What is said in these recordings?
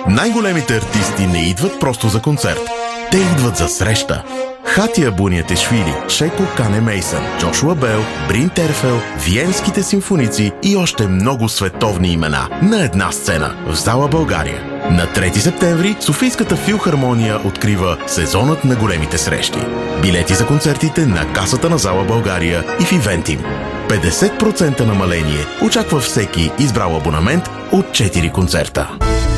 Най-големите артисти не идват просто за концерт. Те идват за среща. Хатия Буниатешвили, Шеко Кане Мейсън, Джошуа Бел, Брин Терфел, Виенските симфоници и още много световни имена на една сцена в зала България. На 3 септември Софийската филхармония открива сезонът на големите срещи. Билети за концертите на касата на зала България и в Ивентим. 50% намаление очаква всеки избрал абонамент от 4 концерта.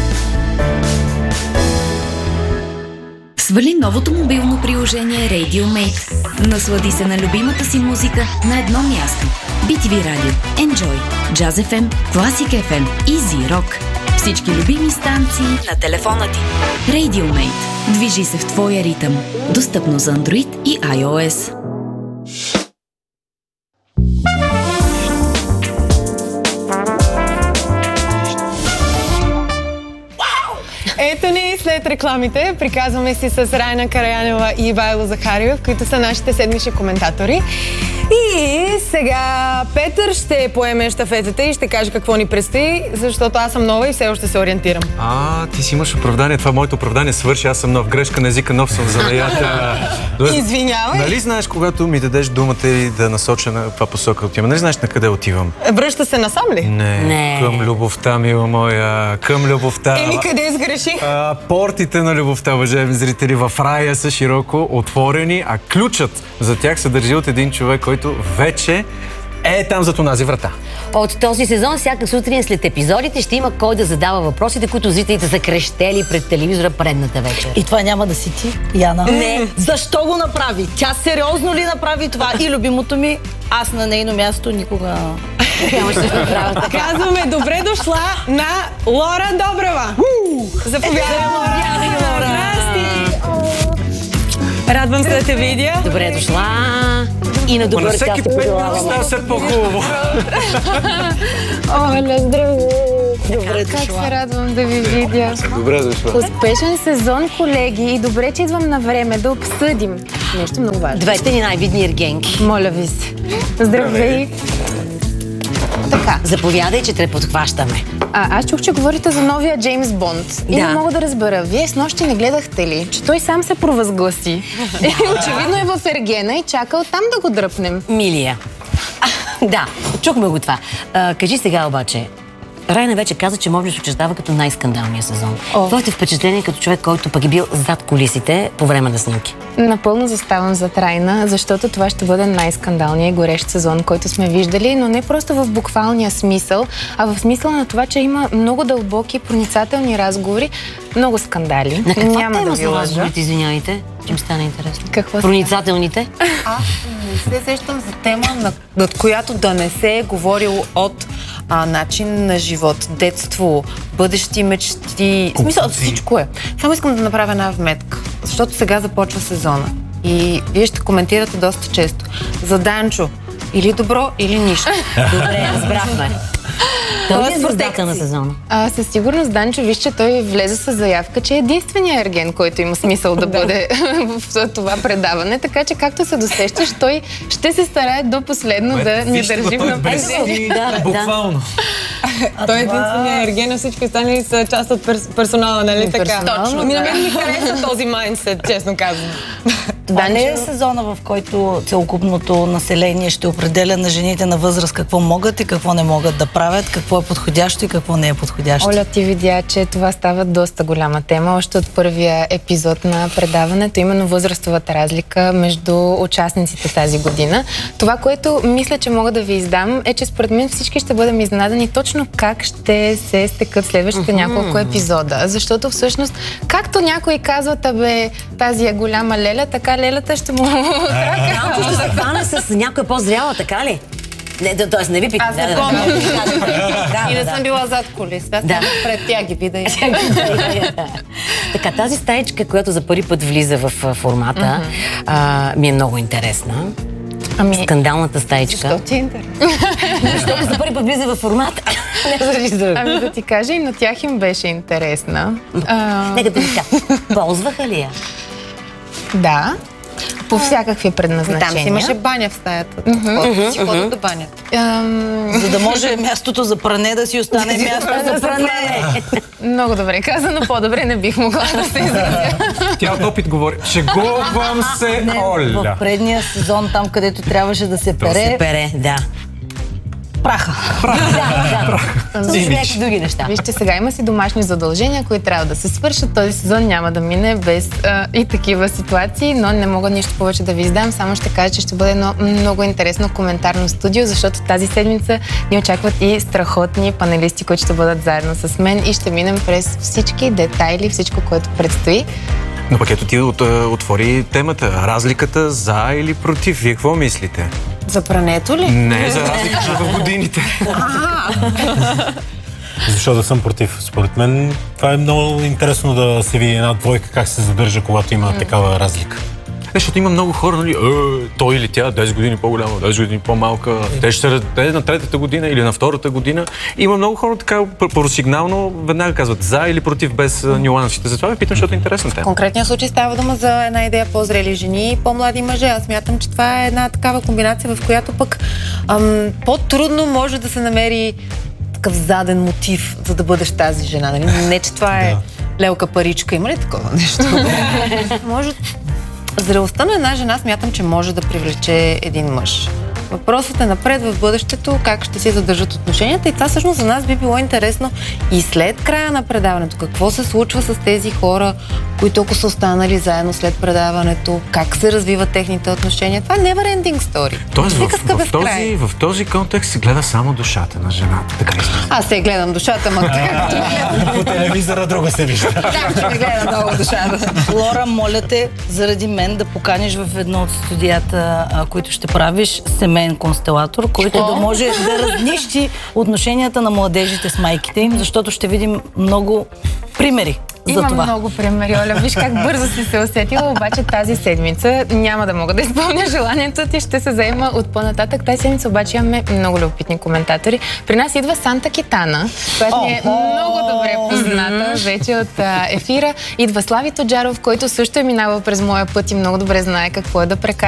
Свали новото мобилно приложение RadioMate. Наслади се на любимата си музика на едно място. BTV Radio, Enjoy, Jazz FM, Classic FM и Z-Rock. Всички любими станции на телефона ти. RadioMate. Движи се в твоя ритъм. Достъпно за Android и iOS. Ето ни след рекламите. Приказваме си с Райна Караянова и Ивайло Захариев, които са нашите седмични коментатори. И сега Петър ще поеме щафетата и ще каже какво ни предстои, защото аз съм нова и все още се ориентирам. Ти си имаш оправдание. Това моето оправдание свърши. Аз съм нов. Грешка на езика, нов съм занаята. Извинявай. Нали знаеш, когато ми дадеш думата и да насоча на каква посока отивам? Нали знаеш на къде отивам? Връща се насам ли? Не. Към любовта, мила моя. Към любовта. Еми, къде сгреши? Портите на любовта, уважаеми зрители, в рая са широко отворени, а ключът за тях се държи от един човек, който вече е там зад онази врата. От този сезон всяка сутрин след епизодите ще има кой да задава въпросите, които зрителите са крещели пред телевизора предната вечер. И това няма да си ти, Яна. Не. Защо го направи? Тя сериозно ли направи това? И любимото ми, аз на нейно място никога нямаше да направя така. Казваме добре дошла на Лора Добрева. Заповядай, Лора. Радвам се да те видя. Добре дошла. И на добър всеки час. пет става все по-хубаво. Оля, здраво! Добре Как дошла. се радвам да ви видя. Добре дошла. Успешен сезон, колеги, и добре, че идвам на време да обсъдим нещо много важно. Двете ни най-видни ергенки. Моля ви се. Здравей! Така. Заповядай, че те подхващаме. Аз чух, че говорите за новия Джеймс Бонд. И не мога да разбера. Вие снощи не гледахте ли, че той сам се провъзгласи? И очевидно е в Ергена и чакал там да го дръпнем. Милия. Да, чухме го това. Кажи сега обаче, Райна вече каза, че може да се очертава като най-скандалния сезон. Твоите впечатление като човек, който пък е бил зад кулисите по време на снимки? Напълно заставам зад Райна, защото това ще бъде най-скандалният и горещ сезон, който сме виждали, но не просто в буквалния смисъл, а в смисъл на това, че има много дълбоки, проницателни разговори, много скандали. На каква Няма тема да ви са лъжа. разговорите, извинявайте? Че ми стана интересно. Какво Проницателните? Аз не се сещам за тема, над която да не се е говорило от начин на живот, детство, бъдещи мечти. В смисъл, всичко е. Само искам да направя една вметка, защото сега започва сезона. И вие ще коментирате доста често. За Данчо, или добро, или нищо. Добре, разбрахме. Той е звездата на сезона. Със сигурност, Данчо, виж, че той влезе с заявка, че е единственият ерген, който има смисъл да бъде в това предаване. Така че, както се досещаш, той ще се старае до последно да ни държи в напрежение. Буквално. Той е единственият ерген, а всички останали са част от персонала, нали така? Точно. На мен ми хареса този майндсет, честно казвам. Това не е сезона, в който целокупното население ще определя на жените на възраст какво могат и какво не могат да правят, какво е подходящо и какво не е подходящо. Оля, ти видя, че това става доста голяма тема. Още от първия епизод на предаването, именно възрастовата разлика между участниците тази година. Това, което мисля, че мога да ви издам, е, че според мен всички ще бъдем изненадани точно как ще се стекат следващите няколко епизода. Защото всъщност, както някои казват, тази е голяма леля, така лелята ще му трака. Малко ще се хване с някоя по-зряла, така ли? Тоест не ви питам. Аз не помня. И не съм била зад колиста. Аз пред тя ги видя. Така, тази стаичка, която за първи път влиза в формата, ми е много интересна. Скандалната стаичка. Защо ти е интересно? Защото за първи път влиза в формата. Да ти кажа, и на тях им беше интересна. Нека да ви кажа. Ползваха ли я? Да. по всякакви предназначения. Там си имаше баня в стаята. Си ходят до банята. За да може мястото за пране да си остане място за пране. Много добре казано, по-добре не бих могла да се изразя. Тя от опит говори. Шегувам се, Оля. В предния сезон, там където трябваше да се пере, Пере, да. праха. Някакви други неща. Вижте, сега има си домашни задължения, които трябва да се свършат. Този сезон няма да мине без и такива ситуации, но не мога нищо повече да ви издам. Само ще кажа, че ще бъде едно много интересно коментарно студио, защото тази седмица ни очакват и страхотни панелисти, които ще бъдат заедно с мен и ще минем през всички детайли, всичко, което предстои. Но пък ето ти отвори темата. Разликата за или против. Вие какво мислите? За прането ли? Не, за разликата в годините. Защо да съм против? Според мен това е много интересно да се види една двойка как се задържа, когато има такава разлика. Защото има много хора, нали, той или тя 10 години по-голяма, 10 години по-малка, те ще се на третата година или на втората година. Има много хора така първосигнално веднага казват за или против, без нюансите. Затова ви питам, защото е интересна тема. В конкретния случай става дума за една идея по-зрели жени и по-млади мъже. Аз смятам, че това е една такава комбинация, в която пък по-трудно може да се намери такъв заден мотив, за да бъдеш тази жена. Нали? Не, че това е лелка паричка. Има ли такова нещо? Може. Зрелостта на една жена смятам, че може да привлече един мъж. Въпросът е напред в бъдещето, как ще се задържат отношенията и това всъщност за нас би било интересно и след края на предаването. Какво се случва с тези хора, които ако са останали заедно след предаването, как се развиват техните отношения. Това е never ending story. Тоест в този контекст се гледа само душата на жената. Така аз се гледам душата, ма По телевизора друго се вижда. Да, ще ми гледам много душата. Лора, моля те, заради мен да поканиш в едно от студията, които ще правиш, семейен констелатор, който да може да разнищи отношенията на младежите с майките им, защото ще видим много примери. Има много примери, Оля. Виж как бързо си се усетила, обаче тази седмица няма да мога да изпълня желанието ти, ще се заема от по-нататък. Тази седмица обаче имаме много любопитни коментатори. При нас идва Санта Китана, която ни е много добре позната вече от ефира. Идва Слави Тоджаров, който също е минавал през моя път и много добре знае какво е да прекара